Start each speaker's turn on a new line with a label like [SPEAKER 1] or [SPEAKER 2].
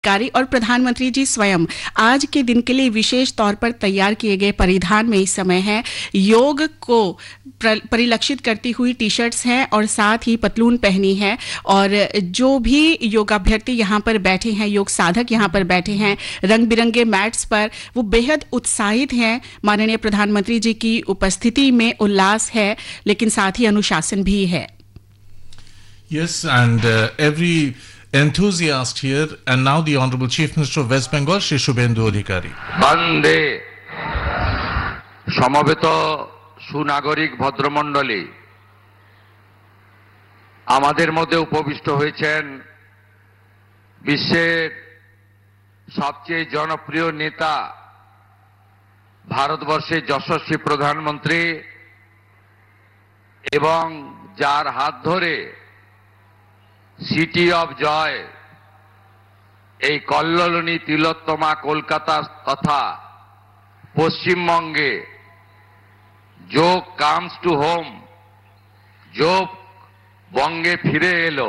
[SPEAKER 1] कार्य और प्रधानमंत्री जी स्वयं आज के दिन के लिए विशेष तौर पर तैयार किए गए परिधान में इस समय है योग को परिलक्षित करती हुई टी शर्ट्स हैं और साथ ही पतलून पहनी है। और जो भी योगाभ्यर्थी यहाँ पर बैठे हैं, योग साधक यहाँ पर बैठे हैं रंग बिरंगे मैट्स पर, वो बेहद उत्साहित हैं। माननीय प्रधानमंत्री जी की उपस्थिति में उल्लास है, लेकिन साथ ही अनुशासन भी है।
[SPEAKER 2] Yes, and every enthusiast here, and now the Honorable Chief Minister of West Bengal, Shri Shubhendu Adhikari.
[SPEAKER 3] Bande সমবেত সুনাগরিক ভদ্রমণ্ডলী, আমাদের মধ্যে উপবিষ্ট হয়েছেন বিশ্বের সবচেয়ে জনপ্রিয় নেতা, ভারতবর্ষের যশস্বী প্রধানমন্ত্রী এবং যার হাত ধরে সিটি অফ জয় এই কল্লোলিনী তিলোত্তমা কলকাতা তথা পশ্চিমবঙ্গে যোগ কামস টু হোম, যোগ বঙ্গে ফিরে এলো,